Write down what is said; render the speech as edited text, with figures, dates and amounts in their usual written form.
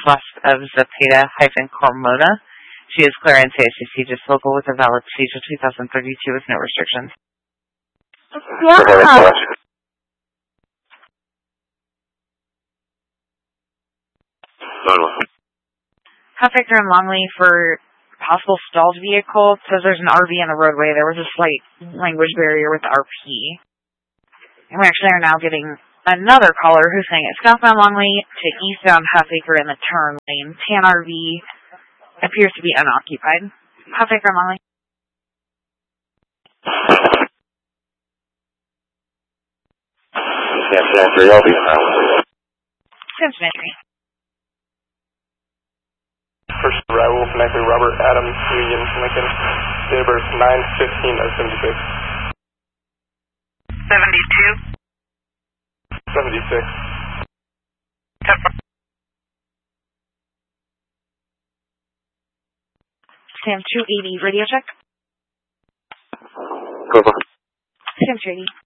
west of Zapata-Cormona. She is clearance ACC just local with a valid CJ 2032 with no restrictions. Yeah. Half Acre and Longley for possible stalled vehicle. It says there's an RV on the roadway. There was a slight language barrier with RP. And we actually are now getting another caller who's saying it's southbound Longley to eastbound Half Acre in the turn lane. Tan RV appears to be unoccupied. Half Acre and Longley. Samson, I'll be around. Samson entry. First arrival, connected Robert Adams, Union, Lincoln, date of birth 9/15/76. 72. 76. Sam 280, radio check. Go. Sam 280.